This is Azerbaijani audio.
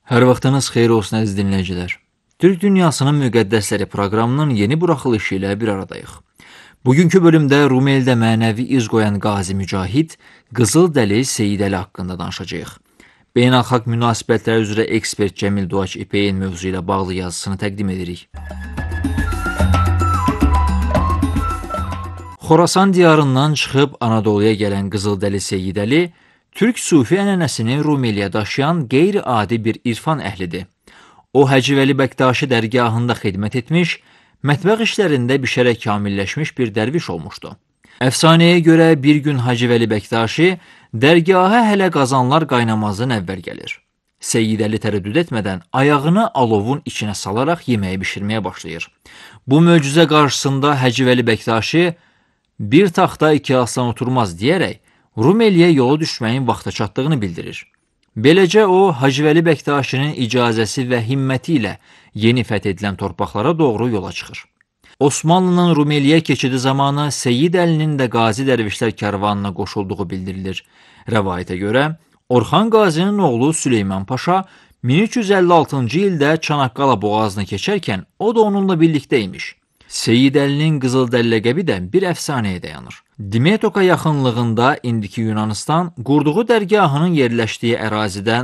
Hər vaxtınız xeyir olsun əziz dinləyicilər. Türk Dünyasının Müqəddəsləri proqramının yeni buraxılışı ilə bir aradayıq. Bugünkü bölümdə Rumelidə mənəvi iz qoyan Qazi Mücahid, Qızıl Dəli Seyid Əli haqqında danışacağıq. Beynəlxalq münasibətlər üzrə ekspert Cəmil Doğaç İpeyin mövzu ilə bağlı yazısını təqdim edirik. Xorasan diyarından çıxıb Anadoluya gələn Qızıl Dəli Seyid Əli, Türk sufi ənənəsini Rumeliyə daşıyan qeyri-adi bir irfan əhlidir. O, Hacı Vəli Bəqdaşi dərgahında xidmət etmiş, mətbəx işlərində bişərək kamilləşmiş bir dərviş olmuşdu. Əfsanəyə görə bir gün Hacı Vəli Bəqdaşi dərgaha hələ qazanlar qaynamazdan əvvəl gəlir. Seyid Əli tərəddüd etmədən ayağını alovun içinə salaraq yeməyi bişirməyə başlayır. Bu möcüzə qarşısında Hacı Vəli Bəqdaşi bir taxta iki aslan oturmaz deyərək Rumeliyə yola düşməyin vaxta çatdığını bildirir. Beləcə o, Hacı Vəli Bəqdaşinin icazəsi və himməti ilə yeni fəth edilən torpaqlara doğru yola çıxır. Osmanlının Rumeliyə keçidi zamanı Seyid Əlinin də Qazi dərvişlər kərvanına qoşulduğu bildirilir. Rəvayətə görə, Orxan Qazinin oğlu Süleyman Paşa 1356-cı ildə Çanaqqala boğazını keçərkən o da onunla birlikdə imiş. Seyid Əlinin Qızıl Dəli ləqəbi də bir əfsanəyə dayanır. Dimetoka yaxınlığında indiki Yunanistan qurduğu dərgahının yerləşdiyi ərazidən